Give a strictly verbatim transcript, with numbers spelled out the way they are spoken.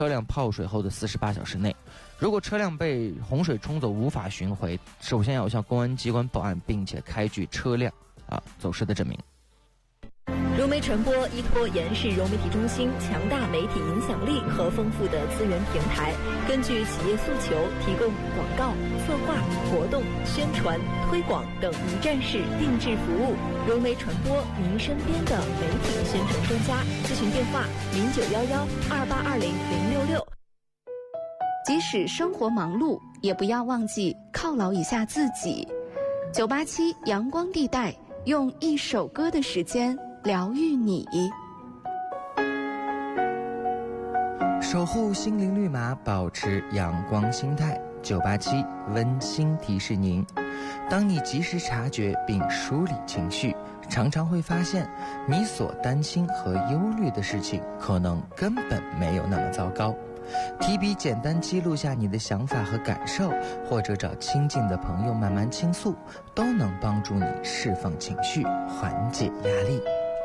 车辆泡水后的四十八小时内。如果车辆被洪水冲走无法寻回，首先要向公安机关报案，并且开具车辆啊走失的证明。 融媒传播依托延世融媒体中心强大媒体影响力和丰富的资源平台，根据企业诉求，提供广告、策划、活动、宣传、推广等一站式定制服务。融媒传播，您身边的媒体宣传专家。咨询电话：零九幺幺二八二零零六六。 即使生活忙碌，也不要忘记犒劳一下自己。九八七阳光地带，用一首歌的时间疗愈你， 守护心灵绿码，保持阳光心态。九八七温馨提示您：当你及时察觉并梳理情绪，常常会发现你所担心和忧虑的事情可能根本没有那么糟糕。提笔简单记录下你的想法和感受，或者找亲近的朋友慢慢倾诉，都能帮助你释放情绪，缓解压力。